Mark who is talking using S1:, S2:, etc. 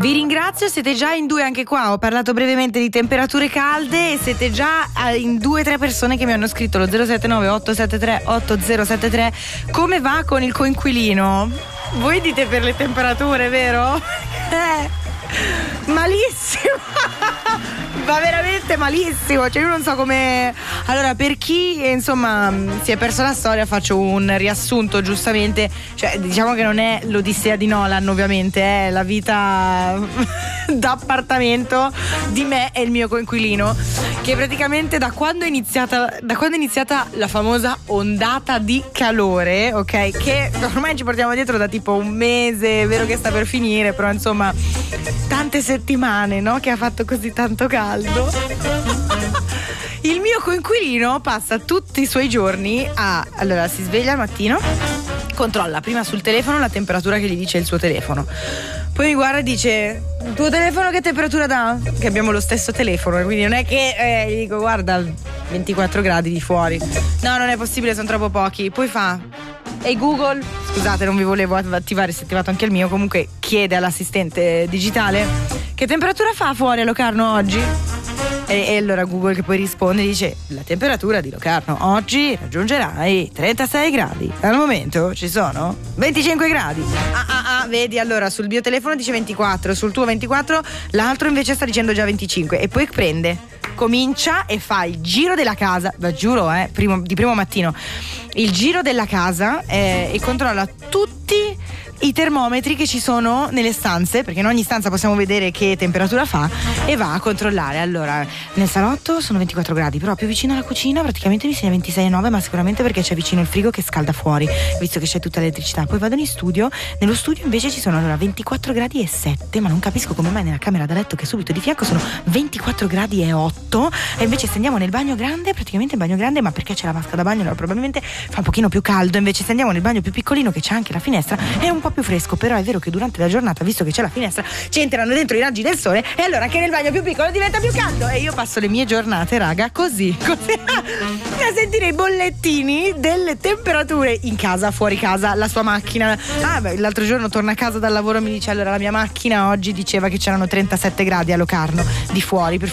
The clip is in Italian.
S1: Vi ringrazio, siete già in 2 anche qua. Ho parlato brevemente di temperature calde e siete già in 2-3 persone che mi hanno scritto lo 079 873 8073. Come va con il coinquilino? Voi dite per le temperature, vero? Malissimo. Va veramente malissimo, cioè io non so come. Allora, per chi insomma si è perso la storia, faccio un riassunto giustamente. Cioè, diciamo che non è l'Odissea di Nolan, ovviamente, è la vita d'appartamento di me e il mio coinquilino, che praticamente da quando è iniziata la famosa ondata di calore, ok, che ormai ci portiamo dietro da tipo un mese, è vero che sta per finire, però insomma tante settimane, no, che ha fatto così tanto caldo. Il mio coinquilino passa tutti i suoi giorni allora si sveglia al mattino, controlla prima sul telefono la temperatura che gli dice il suo telefono, poi mi guarda e dice: il tuo telefono che temperatura dà? Che abbiamo lo stesso telefono, quindi non è che gli dico: guarda, 24 gradi di fuori. No, non è possibile, sono troppo pochi. Poi fa: e Google? Scusate, non vi volevo attivare, si è attivato anche il mio. Comunque chiede all'assistente digitale: che temperatura fa fuori a Locarno oggi? E allora Google, che poi risponde, dice: la temperatura di Locarno oggi raggiungerà i 36 gradi. Al momento ci sono 25 gradi. Vedi, allora sul mio telefono dice 24, sul tuo 24, l'altro invece sta dicendo già 25. E poi comincia e fa il giro della casa, vi giuro, di primo mattino, il giro della casa e controlla tutti i termometri che ci sono nelle stanze, perché in ogni stanza possiamo vedere che temperatura fa, e va a controllare. Allora, nel salotto sono 24 gradi, però più vicino alla cucina praticamente mi segna 26,9, ma sicuramente perché c'è vicino il frigo che scalda fuori, visto che c'è tutta l'elettricità. Poi vado in studio, nello studio invece ci sono 24 gradi e 7, ma non capisco come mai nella camera da letto che è subito di fianco sono 24 gradi e 8, e invece se andiamo nel bagno grande, praticamente il bagno grande, ma perché c'è la vasca da bagno, allora probabilmente fa un pochino più caldo. Invece se andiamo nel bagno più piccolino, che c'è anche la finestra, è un po' più fresco. Però è vero che durante la giornata, visto che c'è la finestra, ci entrano dentro i raggi del sole, e allora anche nel bagno più piccolo diventa più caldo. E io passo le mie giornate, raga, così a sentire i bollettini delle temperature in casa, fuori casa, la sua macchina. L'altro giorno torna a casa dal lavoro e mi dice: allora la mia macchina oggi diceva che c'erano 37 gradi a Locarno di fuori.